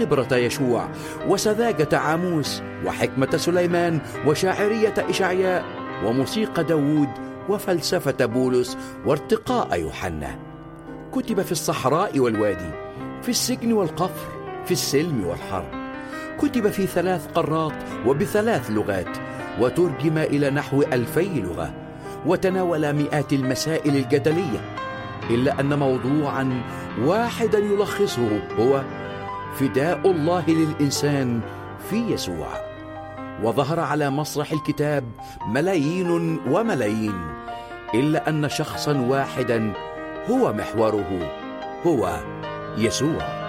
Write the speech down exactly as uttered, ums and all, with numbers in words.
خبرة يشوع وسذاجة عاموس وحكمة سليمان وشاعرية إشعياء وموسيقى داود وفلسفة بولس وارتقاء يوحنا. كتب في الصحراء والوادي، في السجن والقفر، في السلم والحرب. كتب في ثلاث قارات وبثلاث لغات، وترجم إلى نحو ألفي لغة، وتناول مئات المسائل الجدلية، إلا أن موضوعا واحدا يلخصه هو فداء الله للإنسان في يسوع. وظهر على مسرح الكتاب ملايين وملايين، إلا أن شخصا واحدا هو محوره، هو يسوع.